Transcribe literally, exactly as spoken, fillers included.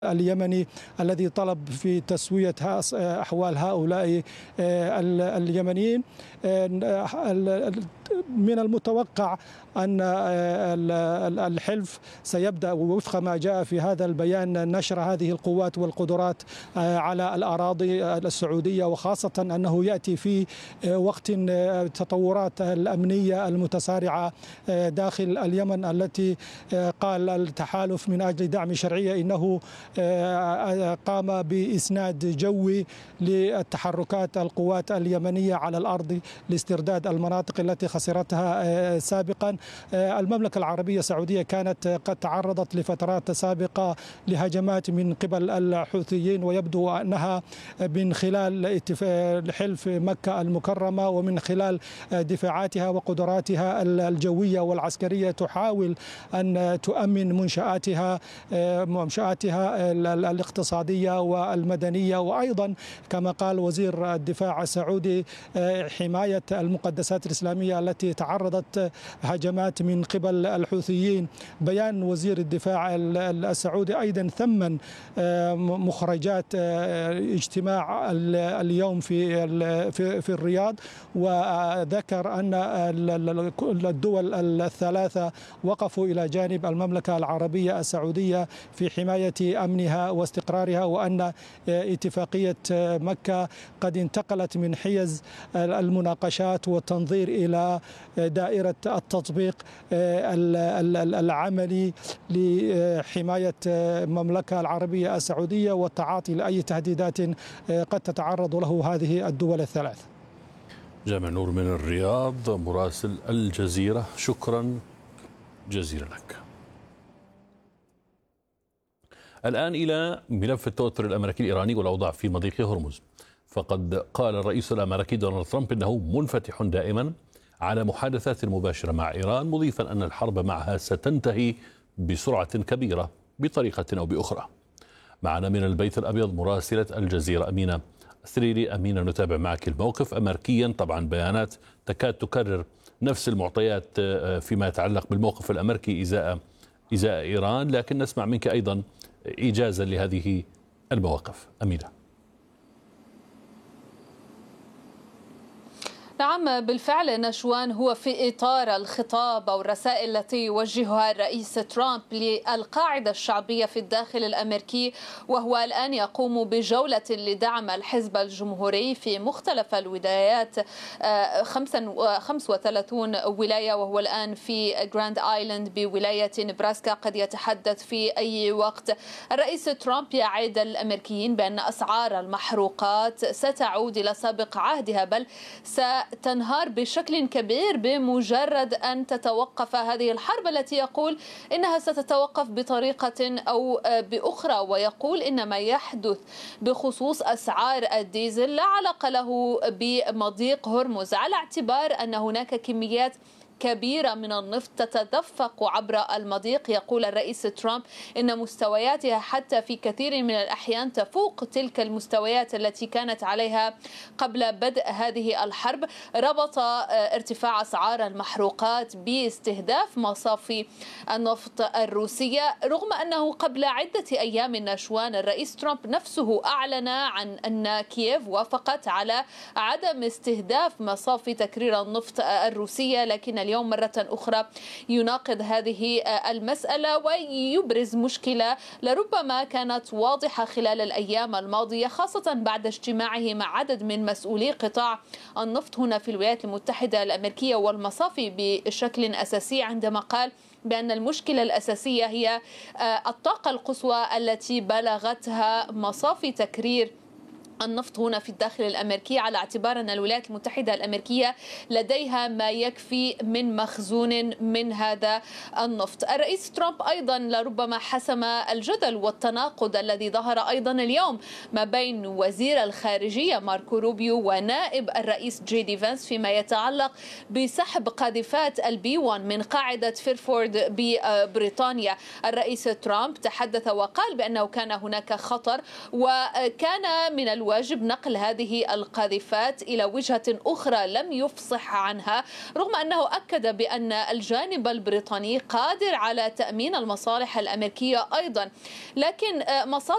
اليمني الذي طلب في تسوية أحوال هؤلاء اليمنيين. من المتوقع أن الحلف سيبدأ وفق ما جاء في هذا البيان نشر هذه القوات والقدرات على الأراضي السعودية، وخاصة أنه يأتي في وقت التطورات الأمنية المتسارعة داخل اليمن، التي قال التحالف من أجل دعم شرعية إنه قام بإسناد جوي للتحركات القوات اليمنية على الأرض لاسترداد المناطق التي خسرتها سابقا. المملكة العربية السعودية كانت قد تعرضت لفترات سابقة لهجمات من قبل الحوثيين، ويبدو أنها من خلال حلف مكة المكرمة ومن خلال دفاعاتها وقدراتها الجوية والعسكرية تحاول أن تؤمن منشآتها منشآتها الاقتصادية والمدنية، وأيضا كما قال وزير الدفاع السعودي حماية المقدسات الإسلامية التي تعرضت هجمات من قبل الحوثيين. بيان وزير الدفاع السعودي أيضا ثمن مخرجات اجتماع اليوم في في الرياض، وذكر أن الدول الثلاثة وقفوا إلى جانب المملكة العربية السعودية في حماية أمنها واستقرارها، وأن اتفاقية مكة قد انتقلت من حيز المناقشات والتنظير إلى دائرة التطبيق العملي لحماية المملكة العربية السعودية والتعاطي لأي تهديدات قد تتعرض له هذه الدول الثلاث. جامع نور من الرياض مراسل الجزيرة، شكرا جزيلا لك. الآن إلى ملف التوتر الأمريكي الإيراني والأوضاع في مضيق هرمز. فقد قال الرئيس الأمريكي دونالد ترامب إنه منفتح دائما على محادثات مباشرة مع إيران، مضيفا أن الحرب معها ستنتهي بسرعة كبيرة بطريقة أو بأخرى. معنا من البيت الأبيض مراسلة الجزيرة أمينة الثريري. أمينة، نتابع معك الموقف أمريكيا، طبعا بيانات تكاد تكرر نفس المعطيات فيما يتعلق بالموقف الأمريكي إزاء إزاء إيران، لكن نسمع منك أيضا إيجازا لهذه المواقف. أمينة. نعم بالفعل نشوان، هو في إطار الخطاب أو الرسائل التي يوجهها الرئيس ترامب للقاعدة الشعبية في الداخل الأمريكي، وهو الآن يقوم بجولة لدعم الحزب الجمهوري في مختلف الولايات، خمسة وثلاثين ولاية، وهو الآن في جراند آيلاند بولاية نبراسكا، قد يتحدث في أي وقت. الرئيس ترامب يعد الأمريكيين بأن أسعار المحروقات ستعود إلى سابق عهدها، بل س تنهار بشكل كبير بمجرد أن تتوقف هذه الحرب التي يقول إنها ستتوقف بطريقة أو بأخرى، ويقول إن ما يحدث بخصوص أسعار الديزل لا علاقة له بمضيق هرمز، على اعتبار أن هناك كميات كبيرة من النفط تتدفق عبر المضيق. يقول الرئيس ترامب إن مستوياتها حتى في كثير من الأحيان تفوق تلك المستويات التي كانت عليها قبل بدء هذه الحرب. ربط ارتفاع أسعار المحروقات باستهداف مصافي النفط الروسية، رغم أنه قبل عدة أيام نشوان الرئيس ترامب نفسه أعلن عن أن كييف وافقت على عدم استهداف مصافي تكرير النفط الروسية، لكن اليوم مرة أخرى يناقض هذه المسألة ويبرز مشكلة لربما كانت واضحة خلال الأيام الماضية، خاصة بعد اجتماعه مع عدد من مسؤولي قطاع النفط هنا في الولايات المتحدة الأمريكية والمصافي بشكل أساسي، عندما قال بأن المشكلة الأساسية هي الطاقة القصوى التي بلغتها مصافي تكرير النفط هنا في الداخل الأمريكي، على اعتبار أن الولايات المتحدة الأمريكية لديها ما يكفي من مخزون من هذا النفط. الرئيس ترامب أيضا لربما حسم الجدل والتناقض الذي ظهر أيضا اليوم ما بين وزير الخارجية ماركو روبيو ونائب الرئيس جي دي فانس فيما يتعلق بسحب قاذفات البي واحد من قاعدة فيرفورد ببريطانيا. الرئيس ترامب تحدث وقال بأنه كان هناك خطر، وكان من الواجب واجب نقل هذه القاذفات إلى وجهة أخرى لم يفصح عنها، رغم أنه أكد بأن الجانب البريطاني قادر على تأمين المصالح الأمريكية أيضا. لكن مصادر